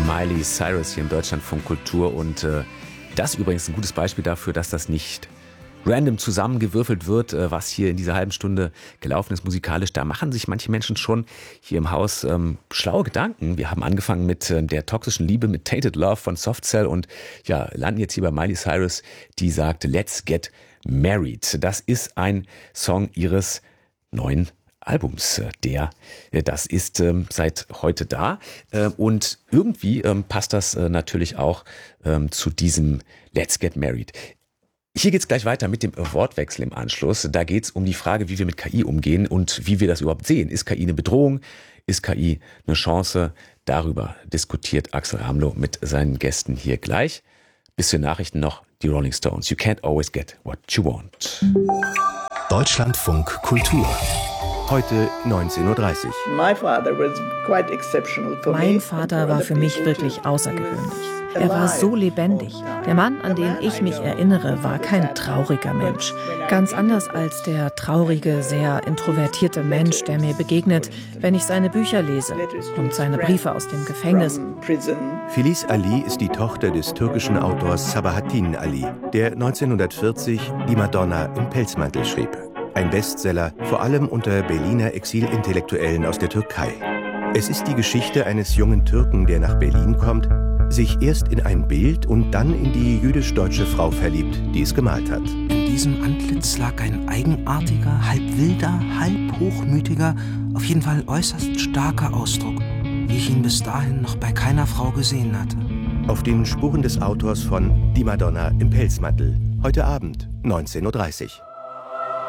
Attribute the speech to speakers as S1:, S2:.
S1: Miley Cyrus hier im Deutschlandfunk Kultur und das ist übrigens ein gutes Beispiel dafür, dass das nicht random zusammengewürfelt wird, was hier in dieser halben Stunde gelaufen ist musikalisch. Da machen sich manche Menschen schon hier im Haus schlaue Gedanken. Wir haben angefangen mit der toxischen Liebe, mit Tainted Love von Soft Cell und ja, landen jetzt hier bei Miley Cyrus, die sagte, Let's Get Married. Das ist ein Song ihres neuen Albums. Das ist seit heute da und irgendwie passt das natürlich auch zu diesem Let's Get Married. Hier geht's gleich weiter mit dem Wortwechsel im Anschluss. Da geht's um die Frage, wie wir mit KI umgehen und wie wir das überhaupt sehen. Ist KI eine Bedrohung? Ist KI eine Chance? Darüber diskutiert Axel Ramlow mit seinen Gästen hier gleich. Bis zu den Nachrichten noch die Rolling Stones. You can't always get what you want.
S2: Deutschlandfunk Kultur. Heute 19:30 Uhr.
S3: Mein Vater war für mich wirklich außergewöhnlich. Er war so lebendig. Der Mann, an den ich mich erinnere, war kein trauriger Mensch. Ganz anders als der traurige, sehr introvertierte Mensch, der mir begegnet, wenn ich seine Bücher lese und seine Briefe aus dem Gefängnis.
S2: Filiz Ali ist die Tochter des türkischen Autors Sabahattin Ali, der 1940 Die Madonna im Pelzmantel schrieb. Ein Bestseller, vor allem unter Berliner Exilintellektuellen aus der Türkei. Es ist die Geschichte eines jungen Türken, der nach Berlin kommt, sich erst in ein Bild und dann in die jüdisch-deutsche Frau verliebt, die es gemalt hat.
S4: In diesem Antlitz lag ein eigenartiger, halb wilder, halb hochmütiger, auf jeden Fall äußerst starker Ausdruck, wie ich ihn bis dahin noch bei keiner Frau gesehen hatte.
S2: Auf den Spuren des Autors von Die Madonna im Pelzmantel. Heute Abend, 19:30 Uhr.